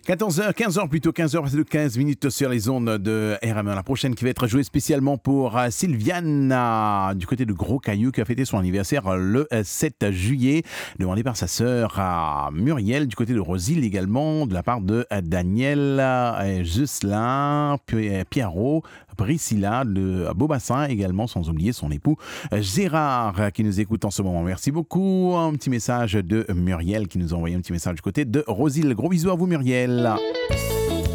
14h, 15h plutôt, 15h de 15 minutes sur les ondes de RME. La prochaine qui va être jouée spécialement pour Sylviane du côté de Gros Caillou qui a fêté son anniversaire le 7 juillet, demandé par sa sœur Muriel du côté de Rosille également, de la part de Daniel, Jocelyn, Pierrot, Priscilla de Beaubassin également, sans oublier son époux Gérard qui nous écoute en ce moment. Merci beaucoup. Un petit message de Muriel qui nous a envoyé un petit message du côté de Rosille. Gros bisous à vous Muriel.